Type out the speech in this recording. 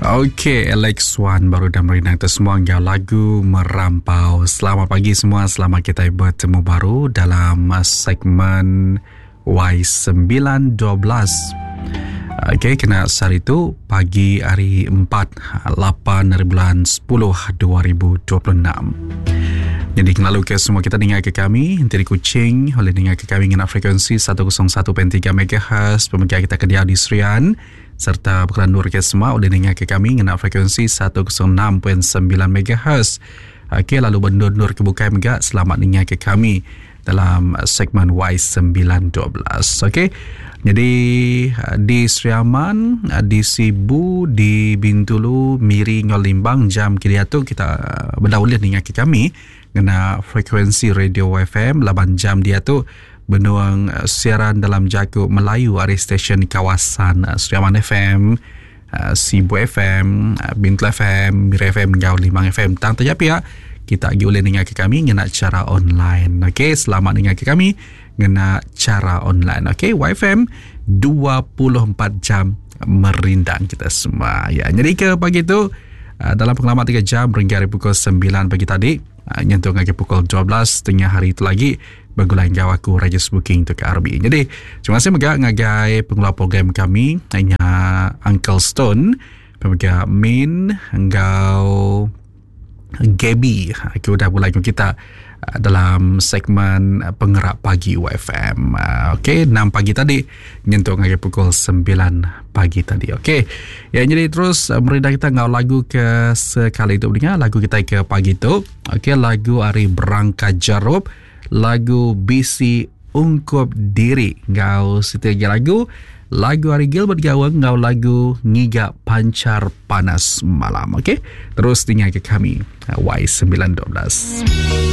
Okey, Alex Wan baru dah merinang semua dengan lagu Merampau. Selamat pagi semua, selamat kita bertemu baru dalam segmen Y912. Okey, kena hari itu pagi hari 4, 8 dari bulan 10, 2026. Jadi lalu ke semua kita dengar ke kami dari Kuching, boleh dengar ke kami dengan frekuensi 101.3 MHz, pemegang kita Kedah di Serian, serta Pekelan Nur ke semua boleh dengar ke kami dengan frekuensi 106.9 MHz. Okey, lalu Bendur ke Bukai juga selamat dengar ke kami dalam segmen Y912. Okey. Jadi di Seriaman, di Sibu, di Bintulu, Miri, Ngolimbang, jam kira tu kita berdaulat dengar ke kami kena frekuensi radio FM 8 jam dia tu benuang siaran dalam jago Melayu dari stesen di kawasan Seriaman FM, Sibu FM, Bintul FM, Miri FM, Ngolimbang FM. Tang tajap ya, kita boleh dengar ke kami dengan cara online. Okey, selamat dengar ke kami dengan cara online. Okey, YFM 24 jam merindang kita semua. Ya, jadi ke pagi tu dalam pengalaman 3 jam hingga dari pukul 9 pagi tadi, nyentuh ke pukul 12 tengah hari itu lagi bergulai jauh aku register booking untuk ke RB. Jadi terima kasih megak ngagai pengelola program kami hanya Uncle Stone, pemegang Min, engkau Gaby. Aku dah mulai dengan kita dalam segmen Penggerak Pagi UFM. Okey, 6 pagi tadi nyentuh ngagai pukul 9 pagi tadi. Okey. Ya, jadi terus merindah kita ngau lagu ke sekali itu dengar lagu kita ke pagi tu. Okey, lagu Ari Berangkat Jarub, lagu BC Ungkup Diri. Ngau setiap lagu Ari Gilbert Gawang, ngau lagu Ngiga Pancar Panas Malam. Okey. Terus dengar ke kami Y912.